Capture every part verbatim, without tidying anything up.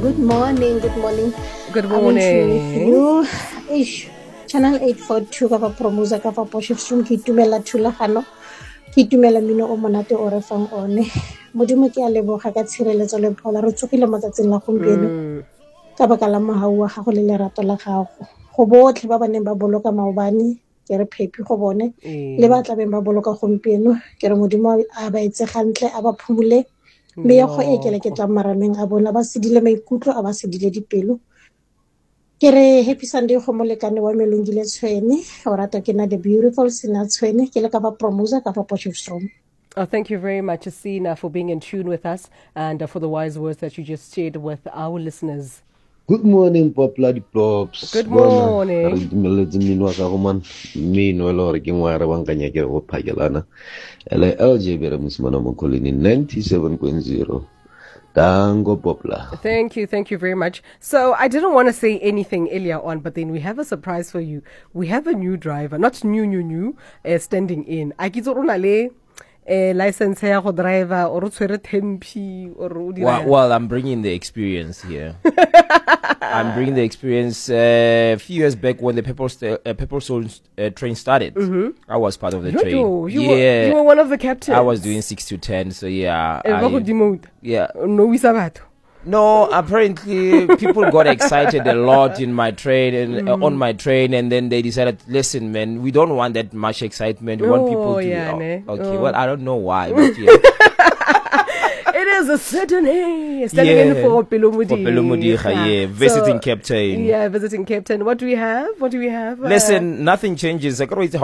Good morning, good morning. Good morning. You, ish, channel eight forty-two ka va promosa ka va Potchefstroom ke itumela thulagano. Ke itumela mino o monate o re fang one. Modimo ke a leboga ka tshireletso le phola re tsogile mo tsatsing la gompieno. Ka baka la mogau wa gago le lerato la gago. Go botlhe ba baneng ba boloka maobane ke re phephi go bone le ba tla beng ba boloka gompieno ke re modimo a ba etse gantle a ba phumule me ya go ekele ke tla marameng a bona ba sedile maikutlo a ba sedile dipelo ke re happy sunday go molekane wa Melungile Tshweni o rata ke na the beautiful Sina Tshweni ke le ka ba promosa ka ba Potchefstroom. Oh, thank you very much, Sina, for being in tune with us and uh, for the wise words that you just shared with our listeners. Good morning, Poplar Props. Good morning. ninety-seven point zero. Tango Poplar. Thank you, thank you very much. So I didn't want to say anything earlier on, but then we have a surprise for you. We have a new driver, not new, new, new, uh, standing in. A license here for driver or tempi or well, well, I'm bringing the experience here. I'm bringing the experience. Uh, a few years back, when the Pepper st- uh, Pepper Soul uh, train started, mm-hmm. I was part of the you train. Do. You yeah, were, you were one of the captains. I was doing six to ten. So yeah, I, yeah. No, we sabat. No, apparently people got excited a lot in my train and mm. uh, on my train, and then they decided, listen, man, we don't want that much excitement. We oh, want people to. Yeah, oh, ne? Okay, oh. well, I don't know why, but yeah. It is a Saturday. Standing yeah. in for Pelumudi. For Pelumudi, yeah. Visiting so, captain. Yeah, visiting captain. What do we have? What do we have? Listen, uh, nothing changes. You cannot,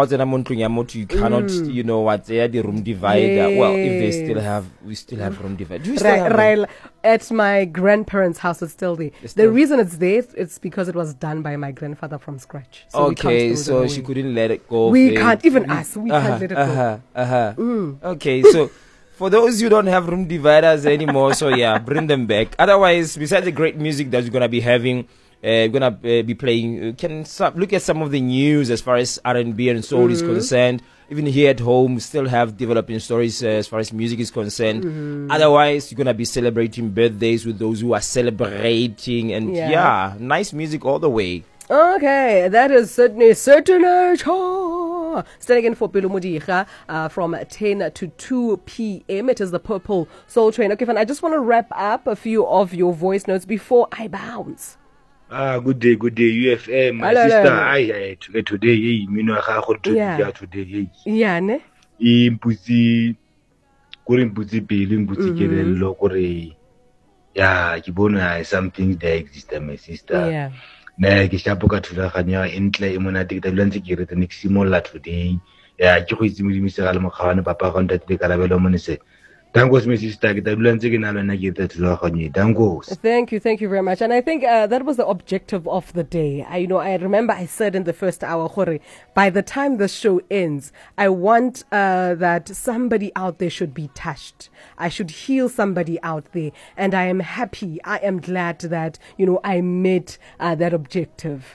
mm. you know what, they had the room divider. Yes. Well, if they still have, we still have room divider. Do you still right, have right. At my grandparents' house, it's still there. It's the still reason it's there, it's because it was done by my grandfather from scratch. So okay, so she couldn't let it go. We can't, even us, we uh-huh, can't let it uh-huh, go. Uh-huh. Mm. Okay, so for those who don't have room dividers anymore, so yeah, bring them back. Otherwise, besides the great music that you're going to be having, uh, we're going to uh, be playing, uh, can some, look at some of the news as far as R and B and soul mm-hmm. is concerned. Even here at home, we still have developing stories uh, as far as music is concerned. Mm-hmm. Otherwise, you're going to be celebrating birthdays with those who are celebrating. And yeah, yeah nice music all the way. Okay, that is certainly certain. Standing in for Pelumudi uh, from ten to two p.m. It is the Purple Soul Train. Okay, fine. I just want to wrap up a few of your voice notes before I bounce. Ah, good day, good day, U F M. My hello, sister, hello. I, I today, hey, mino akha yeah. today, hey. Yeah, ne? Impuzi, kuri impuzi pili, impuzi kelelo, kuri, yeah, kibona something that exists, my sister. Yeah. Na ke shapoka thulaganya entle e monate ke tabulantse ke re tene ke simolla today ya ke go itse modimo se ga le mogabane papa ga ntate le karabelo monese dankos my sister ke tabulantse ke na lona ke tla thulaganya dankos. Thank you, thank you very much. And I think uh, that was the objective of the day. I you know I remember I said in the first hour, Khore, by the time the show ends, I want uh, that somebody out there should be touched. I should heal somebody out there, and I am happy. I am glad that you know I met uh, that objective.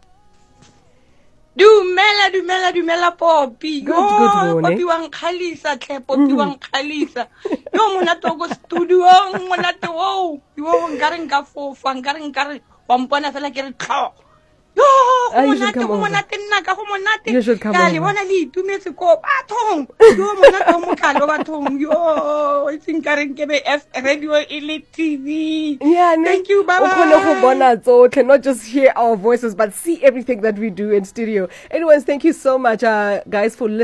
Dumela, dumela, dumela, Poppy. Good, good morning. Poppy wang khalisa, tle Poppy wang khalisa. Yo mona to go studio, mona to wo. Yo ngaring ka fo, ngaring ngaring. Wampana fela ke re tlho. Yo, mona to mona tenna ka go mona te. You should come over. Ya le bona le itumetse ko bathong. Yo mona to mo kalo bathong. Yo, I think ngaring ke be F radio ile T V. Yeah, thank you, bye bye. Cannot just hear our voices, but see everything that we do in studio. Anyways, thank you so much, uh, guys, for listening.